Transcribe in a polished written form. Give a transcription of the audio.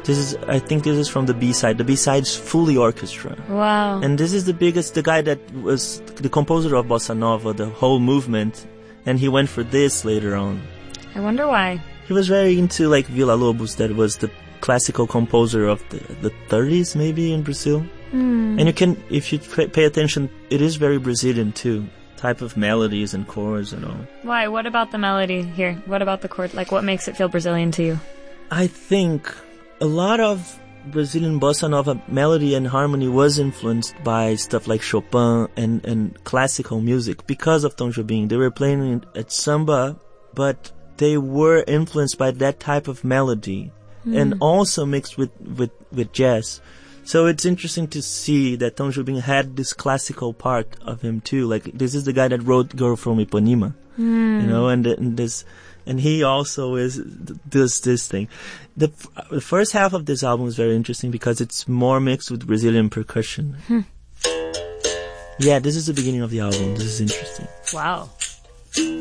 I think this is from the B-side. The B-side's fully orchestra. Wow. And this is the guy that was the composer of Bossa Nova, the whole movement, and he went for this later on. I wonder why. He was very into like Villa-Lobos, that was the classical composer of the 30s maybe in Brazil. And you can, if you pay attention, it is very Brazilian too. Type of melodies and chords and all. Why? What about the melody here? What about the chord? Like, what makes it feel Brazilian to you? I think a lot of Brazilian bossa nova melody and harmony was influenced by stuff like Chopin and classical music because of Tom Jobim. They were playing at samba, but they were influenced by that type of melody and also mixed with jazz. So it's interesting to see that Tom Jobim had this classical part of him too. Like, this is the guy that wrote Girl from Ipanema, you know, and he also does this thing. The first half of this album is very interesting because it's more mixed with Brazilian percussion. Yeah, this is the beginning of the album. This is interesting. Wow.